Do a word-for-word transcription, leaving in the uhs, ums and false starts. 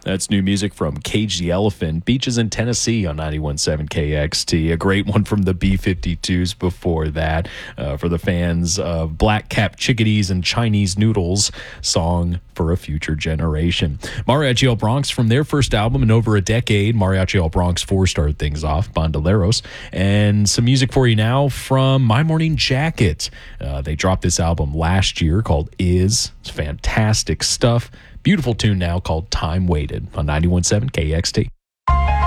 That's new music from Cage the Elephant, Beaches in Tennessee on ninety-one point seven K X T. A great one from the B fifty-twos before that. Uh, for the fans of Black Cap Chickadees and Chinese Noodles, Song for a Future Generation. Mariachi El Bronx from their first album in over a decade, Mariachi El Bronx four started things off, Bandoleros. And some music for you now from My Morning Jacket. Uh, they dropped this album last year called Is. It's fantastic stuff. Beautiful tune now called Time Waited on ninety-one point seven K X T.